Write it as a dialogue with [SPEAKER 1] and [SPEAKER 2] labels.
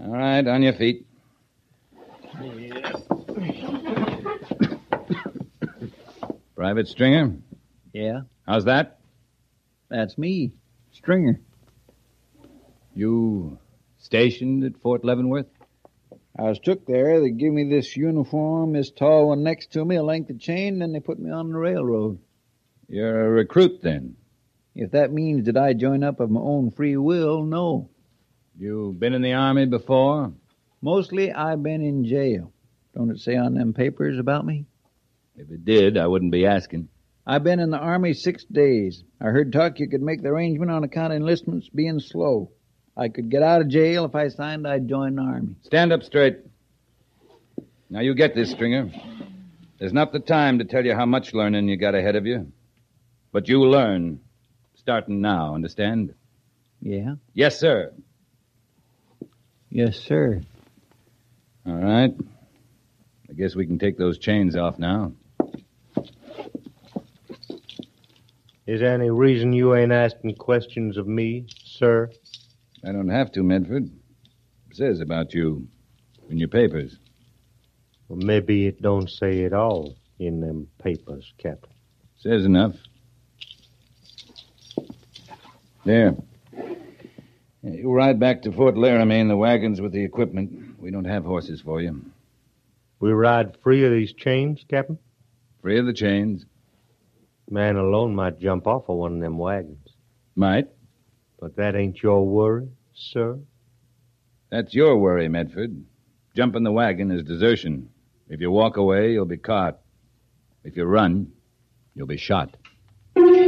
[SPEAKER 1] All right, on your feet. Private Stringer?
[SPEAKER 2] Yeah,
[SPEAKER 1] How's that?
[SPEAKER 2] that's me, Stringer.
[SPEAKER 1] You stationed at Fort Leavenworth?
[SPEAKER 2] I was took there. They give me this uniform, this tall one next to me, a length of chain, then they put me on the railroad.
[SPEAKER 1] You're a recruit, then?
[SPEAKER 2] If that means that I join up of my own free will, no.
[SPEAKER 1] You been in the Army before?
[SPEAKER 2] Mostly I've been in jail. Don't it say on them papers about me?
[SPEAKER 1] If it did, I wouldn't be asking.
[SPEAKER 2] I've been in the Army 6 days. I heard talk you could make the arrangement on account of enlistments being slow. I could get out of jail if I signed I'd join the Army.
[SPEAKER 1] Stand up straight. Now you get this, Stringer. There's not the time to tell you how much learning you got ahead of you. But you learn, starting now, understand?
[SPEAKER 2] Yeah?
[SPEAKER 1] Yes, sir.
[SPEAKER 2] Yes, sir.
[SPEAKER 1] All right. I guess we can take those chains off now.
[SPEAKER 3] Is there any reason you ain't asking questions of me, sir?
[SPEAKER 1] I don't have to, Medford. It says about you in your papers.
[SPEAKER 3] Well, maybe it don't say it all in them papers, Captain.
[SPEAKER 1] Says enough. There. You ride back to Fort Laramie in the wagons with the equipment. We don't have horses for you.
[SPEAKER 3] We ride free of these chains, Captain?
[SPEAKER 1] Free of the chains.
[SPEAKER 3] Man alone might jump off of one of them wagons.
[SPEAKER 1] Might.
[SPEAKER 3] But that ain't your worry, sir?
[SPEAKER 1] That's your worry, Medford. Jumping the wagon is desertion. If you walk away, you'll be caught. If you run, you'll be shot.